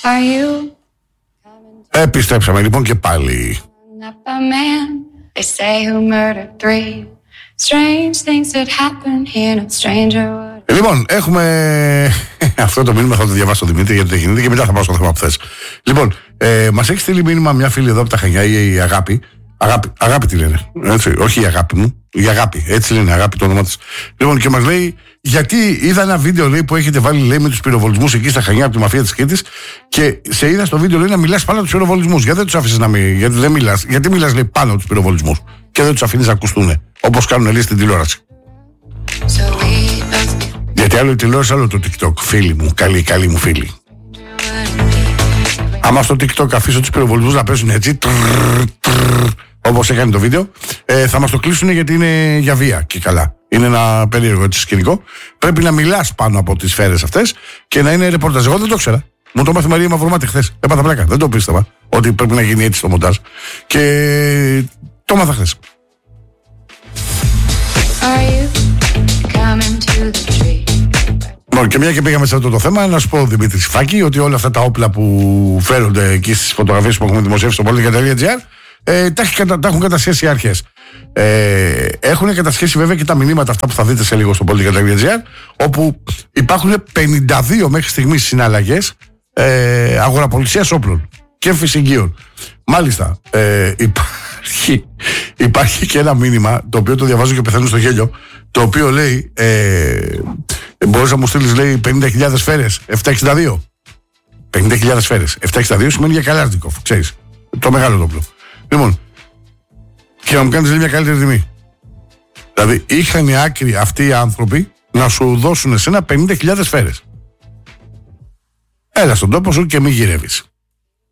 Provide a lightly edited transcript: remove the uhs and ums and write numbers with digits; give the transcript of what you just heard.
Επιστρέψαμε λοιπόν και πάλι. Λοιπόν, έχουμε αυτό το μήνυμα, θα το διαβάσω Δημήτρη γιατί δεν γίνεται και μετά θα πάω στο θέμα που θες. Λοιπόν, μας έχει στείλει μήνυμα μια φίλη εδώ από τα Χανιά, η Αγάπη. Αγάπη τη λένε, έτσι, όχι η Αγάπη μου, η Αγάπη, έτσι λένε, Αγάπη το όνομα της. Λοιπόν, και μας λέει, γιατί είδα ένα βίντεο λέει, που έχετε βάλει λέει, με τους πυροβολισμούς εκεί στα Χανιά από τη μαφία της Κρήτης και σε είδα στο βίντεο λέει, να μιλάς πάνω από τους πυροβολισμούς. Γιατί δεν τους άφησες να μιλάς, γιατί δεν μιλάς, γιατί μιλάς λέει, πάνω από τους πυροβολισμούς και δεν τους αφήνεις να ακουστούν όπως κάνουν λέει στην τηλεόραση. Γιατί άλλο η τηλεόραση, άλλο το TikTok, φίλοι μου, καλή μου φίλοι. Άμα στο TikTok αφήσω τους πυροβολισμούς να παίζουν έτσι, όπως έκανε το βίντεο, θα μας το κλείσουν γιατί είναι για βία και καλά. Είναι ένα περίεργο έτσι σκηνικό. Πρέπει να μιλάς πάνω από τις σφαίρες αυτές και να είναι ρεπορτάζ. Εγώ δεν το ξέρα. Μου το μάθει η Μαρία Μαυρομάτη χθες. Έπαθα πλάκα. Δεν το πίστευα ότι πρέπει να γίνει έτσι στο μοντάζ. Και το μάθα χθες. Και μια και πήγαμε σε αυτό το θέμα, να σου πω Δημήτρη Σιφάκη ότι όλα αυτά τα όπλα που φέρονται εκεί στις φωτογραφίες που έχουμε δημοσιεύσει στο politica.gr τα έχουν κατασχέσει οι αρχές. Έχουν κατασχέσει βέβαια και τα μηνύματα αυτά που θα δείτε σε λίγο στο politica.gr, όπου υπάρχουν 52 μέχρι στιγμής συναλλαγές αγοραπολισίας όπλων και φυσικίων. Μάλιστα, υπάρχει και ένα μήνυμα το οποίο το διαβάζω και πεθαίνω στο γέλιο, το οποίο λέει μπορείς να μου στείλεις λέει 50.000 σφαίρες 762. 50.000 σφαίρες 762 σημαίνει για Καλάζνικοφ, ξέρεις, το μεγάλο το όπλο. Λοιπόν, και να μου κάνεις λέει μια καλύτερη τιμή. Δηλαδή είχαν οι άκροι αυτοί οι άνθρωποι να σου δώσουν εσένα 50.000 σφαίρες. Έλα στον τόπο σου και μη γυρεύεις.